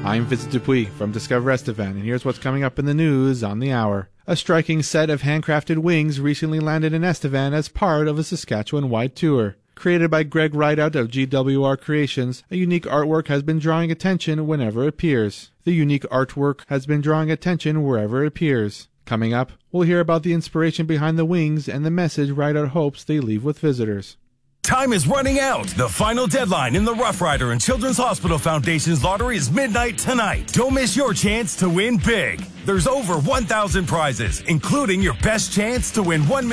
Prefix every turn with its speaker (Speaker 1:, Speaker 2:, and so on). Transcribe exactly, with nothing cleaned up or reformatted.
Speaker 1: I'm Vincent Dupuis from Discover Estevan, and here's what's coming up in the news on the hour. A striking set of handcrafted wings recently landed in Estevan as part of a Saskatchewan-wide tour. Created by Greg Rideout of G W R Creations, a unique artwork has been drawing attention whenever it appears. The unique artwork has been drawing attention wherever it appears. Coming up, we'll hear about the inspiration behind the wings and the message Rideout hopes they leave with visitors.
Speaker 2: Time is running out. The final deadline in the Rough Rider and Children's Hospital Foundation's lottery is midnight tonight. Don't miss your chance to win big. There's over one thousand prizes, including your best chance to win one